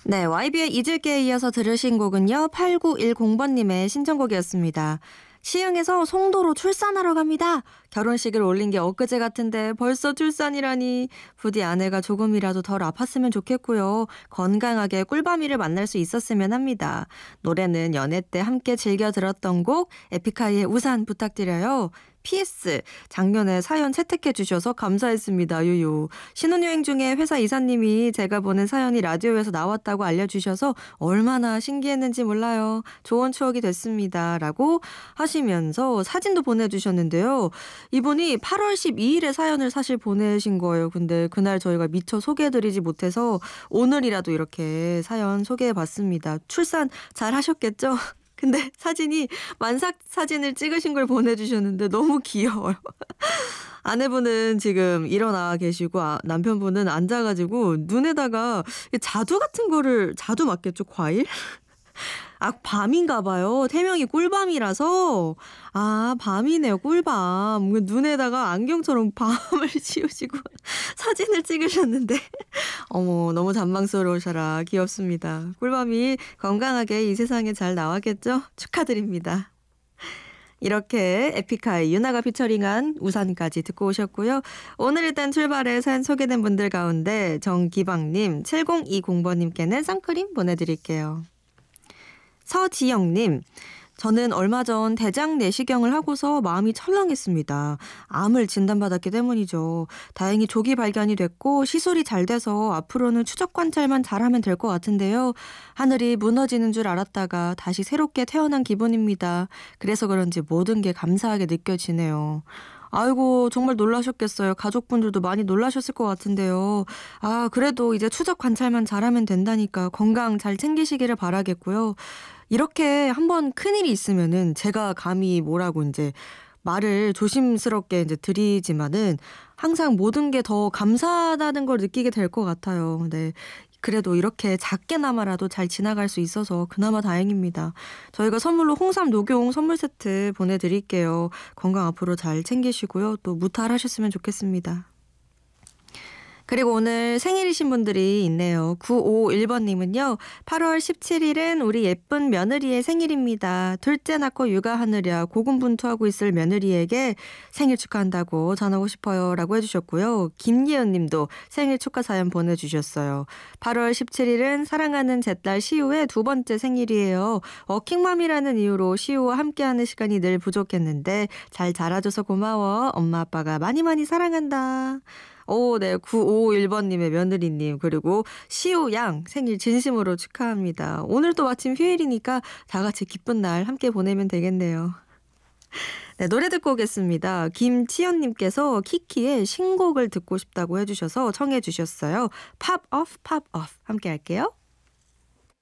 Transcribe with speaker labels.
Speaker 1: 네, YB의 잊을게에 이어서 들으신 곡은요. 8910번님의 신청곡이었습니다. 시흥에서 송도로 출산하러 갑니다. 결혼식을 올린 게 엊그제 같은데 벌써 출산이라니. 부디 아내가 조금이라도 덜 아팠으면 좋겠고요. 건강하게 꿀밤이를 만날 수 있었으면 합니다. 노래는 연애 때 함께 즐겨 들었던 곡 에픽하이의 우산 부탁드려요. PS 작년에 사연 채택해 주셔서 감사했습니다. 유유. 신혼여행 중에 회사 이사님이 제가 보낸 사연이 라디오에서 나왔다고 알려주셔서 얼마나 신기했는지 몰라요. 좋은 추억이 됐습니다. 라고 하시면서 사진도 보내주셨는데요. 이분이 8월 12일에 사연을 사실 보내신 거예요. 근데 그날 저희가 미처 소개해드리지 못해서 오늘이라도 이렇게 사연 소개해봤습니다. 출산 잘 하셨겠죠? 근데 사진이 만삭 사진을 찍으신 걸 보내주셨는데 너무 귀여워요. 아내분은 지금 일어나 계시고 남편분은 앉아가지고 눈에다가 자두 같은 거를 자두 맞겠죠? 과일? 밤인가 봐요. 태명이 꿀밤이라서 밤이네요. 꿀밤. 눈에다가 안경처럼 밤을 씌우시고 사진을 찍으셨는데 어머 너무 잔망스러우셔라. 귀엽습니다. 꿀밤이 건강하게 이 세상에 잘 나왔겠죠? 축하드립니다. 이렇게 에픽하이 유나가 피처링한 우산까지 듣고 오셨고요. 오늘 일단 출발해 사연 소개된 분들 가운데 정기방님, 7020번님께는 선크림 보내드릴게요. 서지영님, 저는 얼마 전 대장 내시경을 하고서 마음이 철렁했습니다. 암을 진단받았기 때문이죠. 다행히 조기 발견이 됐고 시술이 잘 돼서 앞으로는 추적 관찰만 잘하면 될 것 같은데요. 하늘이 무너지는 줄 알았다가 다시 새롭게 태어난 기분입니다. 그래서 그런지 모든 게 감사하게 느껴지네요. 아이고 정말 놀라셨겠어요. 가족분들도 많이 놀라셨을 것 같은데요. 그래도 이제 추적 관찰만 잘하면 된다니까 건강 잘 챙기시기를 바라겠고요. 이렇게 한번 큰일이 있으면은 제가 감히 뭐라고 이제 말을 조심스럽게 이제 드리지만은 항상 모든 게 더 감사하다는 걸 느끼게 될 것 같아요. 네. 그래도 이렇게 작게나마라도 잘 지나갈 수 있어서 그나마 다행입니다. 저희가 선물로 홍삼 녹용 선물 세트 보내드릴게요. 건강 앞으로 잘 챙기시고요. 또 무탈하셨으면 좋겠습니다. 그리고 오늘 생일이신 분들이 있네요. 951번님은요. 8월 17일은 우리 예쁜 며느리의 생일입니다. 둘째 낳고 육아하느라 고군분투하고 있을 며느리에게 생일 축하한다고 전하고 싶어요. 라고 해주셨고요. 김예은 님도 생일 축하 사연 보내주셨어요. 8월 17일은 사랑하는 제 딸 시우의 두 번째 생일이에요. 워킹맘이라는 이유로 시우와 함께하는 시간이 늘 부족했는데 잘 자라줘서 고마워. 엄마 아빠가 많이 많이 사랑한다. 네. 9551번님의 며느리님 그리고 시우 양 생일 진심으로 축하합니다. 오늘 또 마침 휴일이니까 다 같이 기쁜 날 함께 보내면 되겠네요. 네, 노래 듣고 오겠습니다. 김치연님께서 키키의 신곡을 듣고 싶다고 해주셔서 청해 주셨어요. 팝 오프 팝 오프 함께 할게요.